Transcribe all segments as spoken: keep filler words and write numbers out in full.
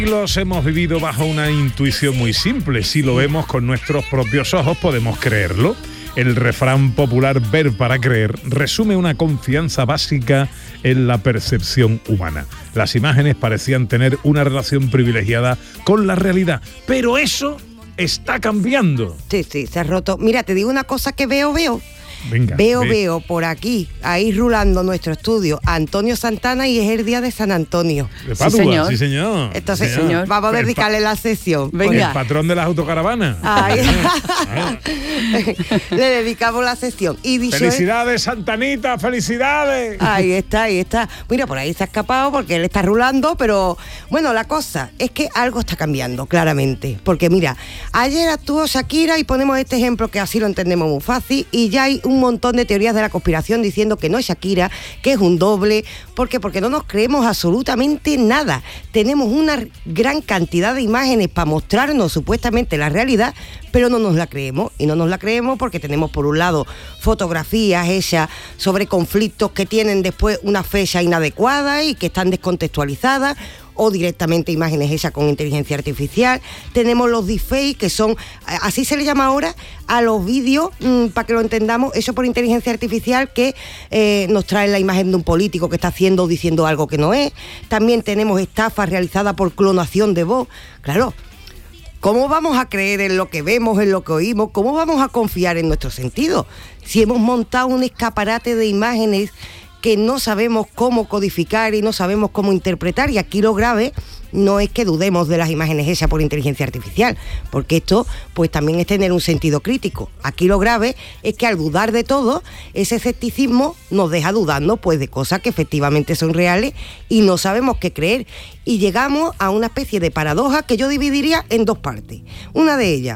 Los hemos vivido bajo una intuición muy simple. Si lo vemos con nuestros propios ojos, podemos creerlo. El refrán popular "ver para creer" resume una confianza básica en la percepción humana. Las imágenes parecían tener una relación privilegiada con la realidad, pero eso está cambiando. Sí, sí, se ha roto. Mira, te digo una cosa que veo, veo. Venga, veo, ve. veo por aquí, ahí rulando nuestro estudio, Antonio Santana, y es el día de San Antonio. De Padua, sí señor. Sí, señor. Entonces, sí, señor. vamos a dedicarle la sesión. Venga. El patrón de las autocaravanas. Ay. Le dedicamos la sesión. Y dicho felicidades, es... Santanita, felicidades. Ahí está, ahí está. Mira, por ahí se ha escapado porque él está rulando, pero bueno, la cosa es que algo está cambiando, claramente. Porque mira, ayer actuó Shakira y ponemos este ejemplo que así lo entendemos muy fácil, y ya hay un montón de teorías de la conspiración diciendo que no es Shakira, que es un doble. ¿Por qué? Porque no nos creemos absolutamente nada. Tenemos una gran cantidad de imágenes para mostrarnos supuestamente la realidad, pero no nos la creemos. Y no nos la creemos porque tenemos, por un lado, fotografías hechas sobre conflictos que tienen después una fecha inadecuada y que están descontextualizadas, o directamente imágenes hechas con inteligencia artificial. Tenemos los deepfakes, que son, así se le llama ahora a los vídeos, mmm, para que lo entendamos, hechos por inteligencia artificial, que eh, nos traen la imagen de un político que está haciendo o diciendo algo que no es. También tenemos estafas realizadas por clonación de voz. Claro, ¿cómo vamos a creer en lo que vemos, en lo que oímos? ¿Cómo vamos a confiar en nuestros sentidos? Si hemos montado un escaparate de imágenes que no sabemos cómo codificar y no sabemos cómo interpretar, y aquí lo grave no es que dudemos de las imágenes hechas por inteligencia artificial, porque esto pues también es tener un sentido crítico. Aquí lo grave es que al dudar de todo, ese escepticismo nos deja dudando pues de cosas que efectivamente son reales y no sabemos qué creer, y llegamos a una especie de paradoja que yo dividiría en dos partes. Una de ellas: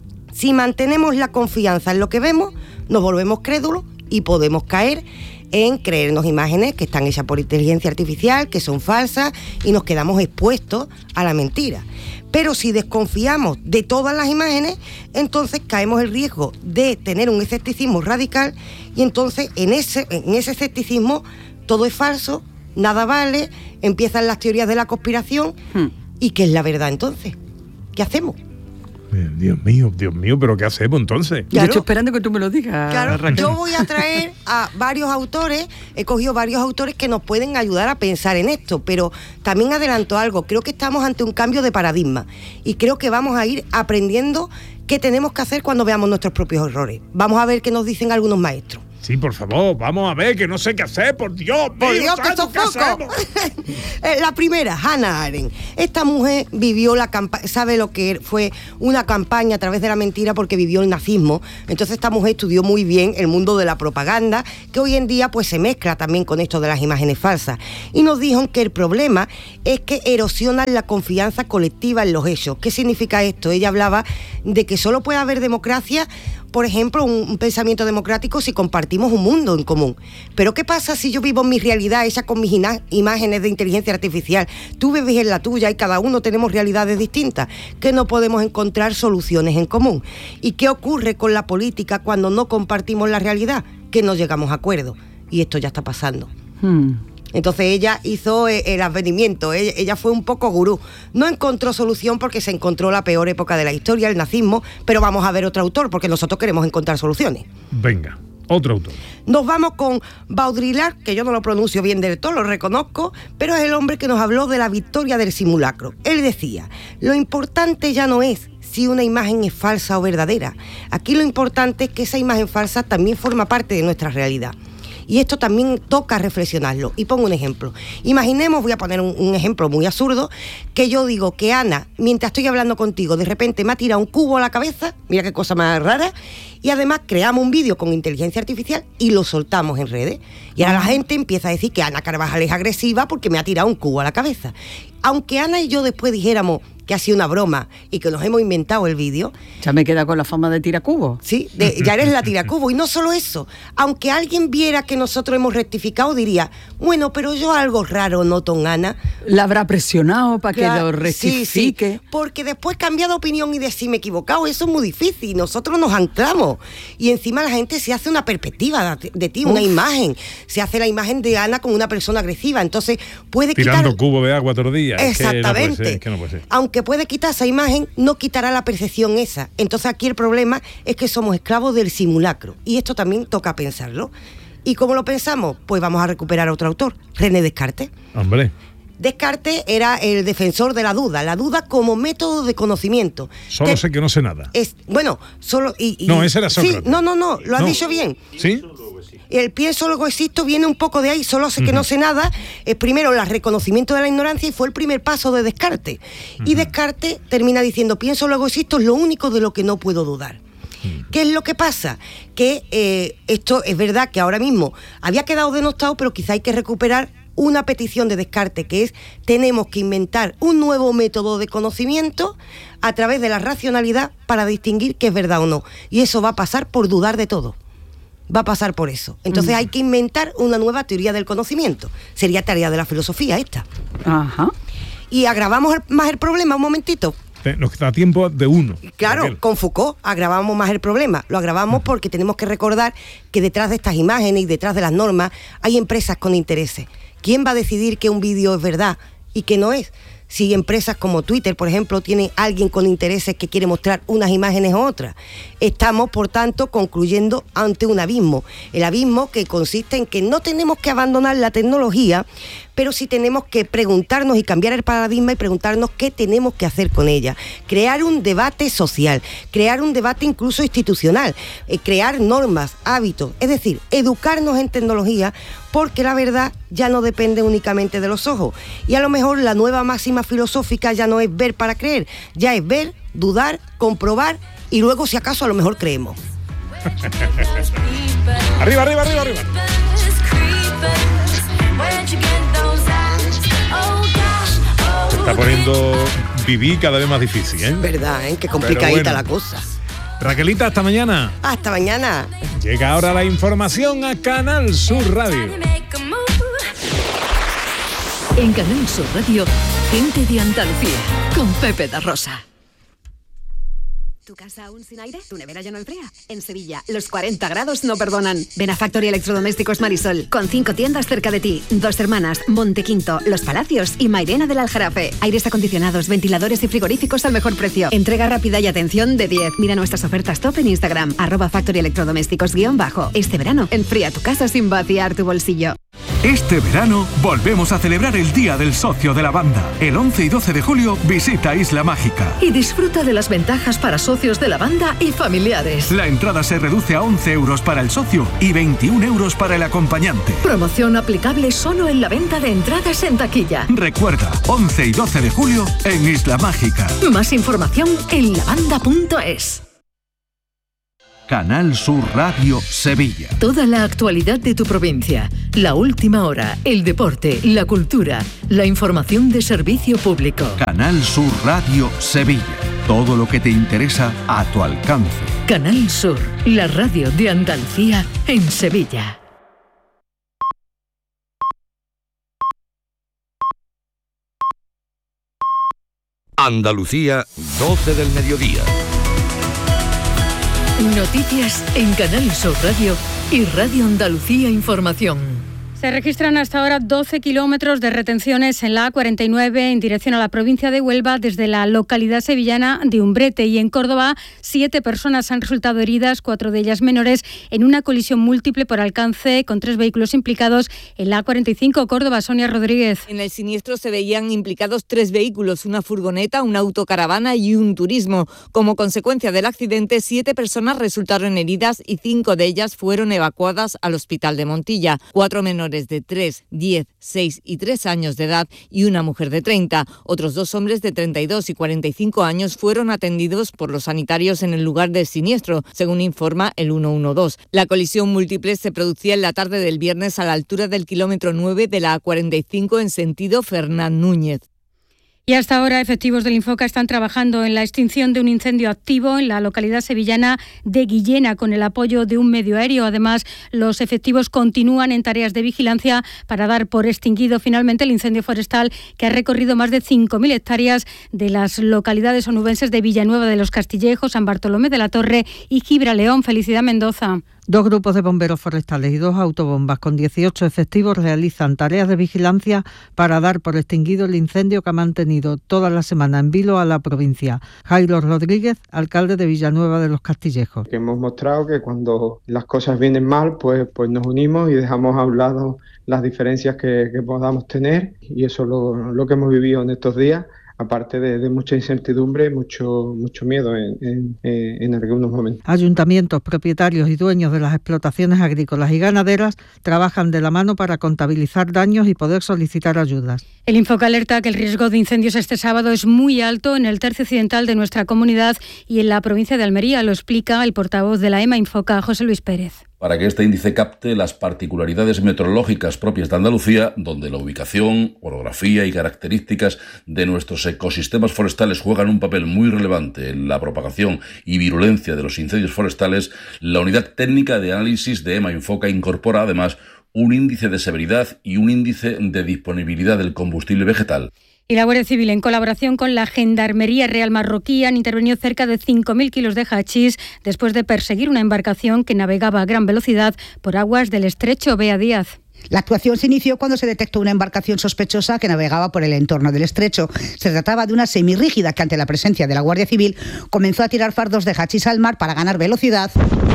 si mantenemos la confianza en lo que vemos, nos volvemos crédulos y podemos caer en creernos imágenes que están hechas por inteligencia artificial, que son falsas, y nos quedamos expuestos a la mentira. Pero si desconfiamos de todas las imágenes, entonces caemos el riesgo de tener un escepticismo radical, y entonces en ese, en ese escepticismo todo es falso, nada vale, empiezan las teorías de la conspiración. Hmm. ¿Y qué es la verdad entonces? ¿Qué hacemos? Dios mío, Dios mío, ¿pero qué hacemos entonces? Claro. Yo estoy esperando que tú me lo digas. Claro, Raquel. Yo voy a traer a varios autores, he cogido varios autores que nos pueden ayudar a pensar en esto, pero también adelanto algo, creo que estamos ante un cambio de paradigma y creo que vamos a ir aprendiendo qué tenemos que hacer cuando veamos nuestros propios errores. Vamos a ver qué nos dicen algunos maestros. Sí, por favor, vamos a ver, que no sé qué hacer, por Dios. Por Dios, que sofoco. La primera, Hannah Arendt. Esta mujer vivió la campaña, sabe lo que fue una campaña a través de la mentira, porque vivió el nazismo. Entonces esta mujer estudió muy bien el mundo de la propaganda, que hoy en día pues se mezcla también con esto de las imágenes falsas. Y nos dijo que el problema es que erosionan la confianza colectiva en los hechos. ¿Qué significa esto? Ella hablaba de que solo puede haber democracia, por ejemplo, un, un pensamiento democrático, si compartimos un mundo en común. Pero ¿qué pasa si yo vivo mi realidad hecha con mis ina- imágenes de inteligencia artificial? Tú vives en la tuya y cada uno tenemos realidades distintas, que no podemos encontrar soluciones en común. ¿Y qué ocurre con la política cuando no compartimos la realidad? Que no llegamos a acuerdos. Y esto ya está pasando. Hmm. Entonces ella hizo el advenimiento, ella, ella fue un poco gurú. No encontró solución porque se encontró la peor época de la historia, el nazismo, pero vamos a ver otro autor porque nosotros queremos encontrar soluciones. Venga, otro autor. Nos vamos con Baudrillard, que yo no lo pronuncio bien del todo, lo reconozco, pero es el hombre que nos habló de la victoria del simulacro. Él decía, lo importante ya no es si una imagen es falsa o verdadera. Aquí lo importante es que esa imagen falsa también forma parte de nuestra realidad. Y esto también toca reflexionarlo. Y pongo un ejemplo. Imaginemos, voy a poner un, un ejemplo muy absurdo, que yo digo que Ana, mientras estoy hablando contigo, de repente me ha tirado un cubo a la cabeza, mira qué cosa más rara, y además creamos un vídeo con inteligencia artificial y lo soltamos en redes. Y ahora la gente empieza a decir que Ana Carvajal es agresiva porque me ha tirado un cubo a la cabeza. Aunque Ana y yo después dijéramos que ha sido una broma y que nos hemos inventado el vídeo. Ya me queda con la fama de tiracubo. Sí, de, ya eres la tiracubo. Y no solo eso, aunque alguien viera que nosotros hemos rectificado, diría, bueno, pero yo algo raro noto en Ana. La habrá presionado para que Claro, lo rectifique. Sí, sí, porque después cambia de opinión y decir me he equivocado, eso es muy difícil, nosotros nos anclamos y encima la gente se hace una perspectiva de, de ti, Uf. una imagen, se hace la imagen de Ana como una persona agresiva, entonces puede Tirando quitar... cubo de agua todos los días. Es que no puede Exactamente. ser, es que no puede ser. Aunque puede quitar esa imagen, no quitará la percepción esa. Entonces aquí el problema es que somos esclavos del simulacro. Y esto también toca pensarlo. ¿Y cómo lo pensamos? Pues vamos a recuperar a otro autor, René Descartes. Hombre, Descartes era el defensor de la duda, la duda como método de conocimiento. solo Te- sé que no sé nada. es, bueno, solo... Y, y- No, ese era Sí, Sócrates. no, no, no, lo has No. dicho bien. ¿Sí? El pienso luego existo viene un poco de ahí, solo sé que no sé nada, es primero el reconocimiento de la ignorancia y fue el primer paso de Descartes. Y Descartes termina diciendo, pienso luego existo es lo único de lo que no puedo dudar. ¿Qué es lo que pasa? Que eh, esto es verdad que ahora mismo había quedado denostado, pero quizá hay que recuperar una petición de Descartes, que es tenemos que inventar un nuevo método de conocimiento a través de la racionalidad para distinguir qué es verdad o no. Y eso va a pasar por dudar de todo. Va a pasar por eso. Entonces Mm. hay que inventar una nueva teoría del conocimiento. Sería tarea de la filosofía esta. Ajá. Y agravamos el- más el problema, un momentito. Te- Nos da tiempo de uno. Claro, Raquel. con Foucault agravamos más el problema. Lo agravamos porque tenemos que recordar que detrás de estas imágenes y detrás de las normas hay empresas con intereses. ¿Quién va a decidir que un vídeo es verdad y que no es? Si empresas como Twitter, por ejemplo, tienen alguien con intereses que quiere mostrar unas imágenes u otras. Estamos, por tanto, concluyendo ante un abismo. El abismo que consiste en que no tenemos que abandonar la tecnología, pero sí tenemos que preguntarnos y cambiar el paradigma y preguntarnos qué tenemos que hacer con ella. Crear un debate social, crear un debate incluso institucional, eh, crear normas, hábitos, es decir, educarnos en tecnología, porque la verdad ya no depende únicamente de los ojos. Y a lo mejor la nueva máxima filosófica ya no es ver para creer, ya es ver, dudar, comprobar y luego si acaso a lo mejor creemos. Arriba, arriba, arriba, arriba. Se está poniendo vivir cada vez más difícil, ¿eh? Verdad, ¿eh? Qué complicadita Pero bueno. la cosa. Raquelita, hasta mañana. Hasta mañana. Llega ahora la información a Canal Sur Radio. En Canal Sur Radio, gente de Andalucía, con Pepe da Rosa. ¿Tu casa aún sin aire? ¿Tu nevera ya no enfría? En Sevilla, los cuarenta grados no perdonan. Ven a Factory Electrodomésticos Marisol, con cinco tiendas cerca de ti. Dos Hermanas, Montequinto, Los Palacios y Mairena del Aljarafe. Aires acondicionados, ventiladores y frigoríficos al mejor precio. Entrega rápida y atención de diez. Mira nuestras ofertas top en Instagram, arroba Factory Electrodomésticos guión bajo. Este verano, enfría tu casa sin vaciar tu bolsillo. Este verano volvemos a celebrar el Día del Socio de la Banda. El once y doce de julio visita Isla Mágica. Y disfruta de las ventajas para socios de la banda y familiares. La entrada se reduce a once euros para el socio y veintiún euros para el acompañante. Promoción aplicable solo en la venta de entradas en taquilla. Recuerda, once y doce de julio en Isla Mágica. Más información en lavanda punto es. Canal Sur Radio Sevilla. Toda la actualidad de tu provincia, la última hora, el deporte, la cultura, la información de servicio público. Canal Sur Radio Sevilla. Todo lo que te interesa a tu alcance. Canal Sur, la radio de Andalucía en Sevilla. Andalucía, doce del mediodía. Noticias en Canal Sur Radio y Radio Andalucía Información. Se registran hasta ahora doce kilómetros de retenciones en la A cuarenta y nueve en dirección a la provincia de Huelva desde la localidad sevillana de Umbrete, y en Córdoba siete personas han resultado heridas, cuatro de ellas menores, en una colisión múltiple por alcance con tres vehículos implicados en la A cuarenta y cinco. Córdoba, Sonia Rodríguez. En el siniestro se veían implicados tres vehículos, una furgoneta, una autocaravana y un turismo. Como consecuencia del accidente, siete personas resultaron heridas y cinco de ellas fueron evacuadas al hospital de Montilla. Cuatro menores de tres, diez, seis y tres años de edad y una mujer de treinta. Otros dos hombres de treinta y dos y cuarenta y cinco años fueron atendidos por los sanitarios en el lugar del siniestro, según informa el ciento doce. La colisión múltiple se producía en la tarde del viernes a la altura del kilómetro nueve de la A cuarenta y cinco en sentido Fernán Núñez. Y hasta ahora, efectivos del Infoca están trabajando en la extinción de un incendio activo en la localidad sevillana de Guillena con el apoyo de un medio aéreo. Además, los efectivos continúan en tareas de vigilancia para dar por extinguido finalmente el incendio forestal que ha recorrido más de cinco mil hectáreas de las localidades onubenses de Villanueva de los Castillejos, San Bartolomé de la Torre y Gibraleón. Felicidad Mendoza. Dos grupos de bomberos forestales y dos autobombas con dieciocho efectivos realizan tareas de vigilancia para dar por extinguido el incendio que ha mantenido toda la semana en vilo a la provincia. Jairo Rodríguez, alcalde de Villanueva de los Castillejos. Que hemos mostrado que cuando las cosas vienen mal, pues, pues nos unimos y dejamos a un lado las diferencias que, que podamos tener, y eso es lo, lo que hemos vivido en estos días. Aparte de, de mucha incertidumbre, mucho mucho miedo en, en, en algunos momentos. Ayuntamientos, propietarios y dueños de las explotaciones agrícolas y ganaderas trabajan de la mano para contabilizar daños y poder solicitar ayudas. El Infoca alerta que el riesgo de incendios este sábado es muy alto en el tercio occidental de nuestra comunidad y en la provincia de Almería. Lo explica el portavoz de la EMA Infoca, José Luis Pérez. Para que este índice capte las particularidades meteorológicas propias de Andalucía, donde la ubicación, orografía y características de nuestros ecosistemas forestales juegan un papel muy relevante en la propagación y virulencia de los incendios forestales, la unidad técnica de análisis de EMA Infoca incorpora además un índice de severidad y un índice de disponibilidad del combustible vegetal. Y la Guardia Civil, en colaboración con la Gendarmería Real Marroquí, han intervenido cerca de cinco mil kilos de hachís después de perseguir una embarcación que navegaba a gran velocidad por aguas del estrecho. Bea Díaz. La actuación se inició cuando se detectó una embarcación sospechosa que navegaba por el entorno del estrecho. Se trataba de una semirrígida que, ante la presencia de la Guardia Civil, comenzó a tirar fardos de hachís al mar para ganar velocidad.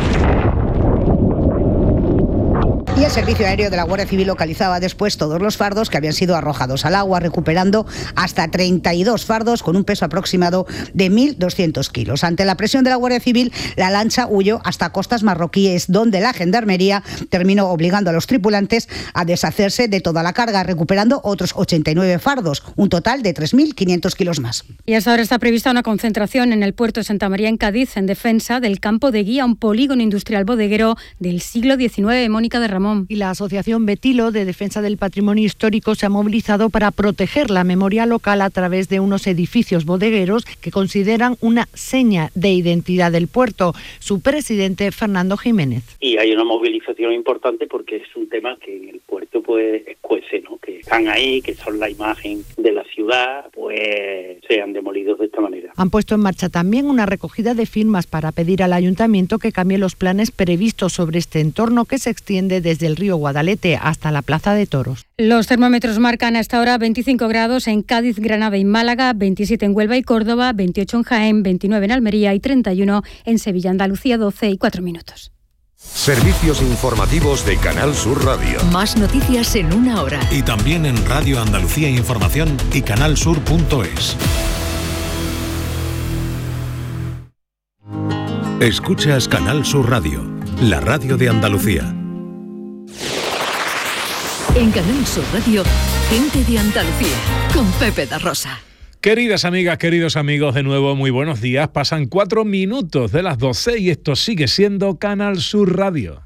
Y el servicio aéreo de la Guardia Civil localizaba después todos los fardos que habían sido arrojados al agua, recuperando hasta treinta y dos fardos con un peso aproximado de mil doscientos kilos. Ante la presión de la Guardia Civil, la lancha huyó hasta costas marroquíes, donde la Gendarmería terminó obligando a los tripulantes a deshacerse de toda la carga, recuperando otros ochenta y nueve fardos, un total de tres mil quinientos kilos más. Y hasta ahora está prevista una concentración en el puerto de Santa María en Cádiz en defensa del campo de Guía, un polígono industrial bodeguero del siglo diecinueve. Mónica de Ramón. Y la Asociación Betilo de Defensa del Patrimonio Histórico se ha movilizado para proteger la memoria local a través de unos edificios bodegueros que consideran una seña de identidad del puerto. Su presidente, Fernando Jiménez. Y hay una movilización importante porque es un tema que en el puerto pues escuece, ¿no? Que están ahí, que son la imagen de la ciudad, pues sean demolidos de esta manera. Han puesto en marcha también una recogida de firmas para pedir al ayuntamiento que cambie los planes previstos sobre este entorno que se extiende desde el río Guadalete hasta la Plaza de Toros. Los termómetros marcan hasta ahora veinticinco grados en Cádiz, Granada y Málaga, veintisiete en Huelva y Córdoba, veintiocho en Jaén, veintinueve en Almería y treinta y uno en Sevilla, Andalucía, doce y cuatro minutos. Servicios informativos de Canal Sur Radio. Más noticias en una hora. Y también en Radio Andalucía Información y canal sur punto es. Escuchas Canal Sur Radio, la radio de Andalucía. En Canal Sur Radio, gente de Andalucía, con Pepe da Rosa. Queridas amigas, queridos amigos, de nuevo muy buenos días. Pasan cuatro minutos de las doce y esto sigue siendo Canal Sur Radio.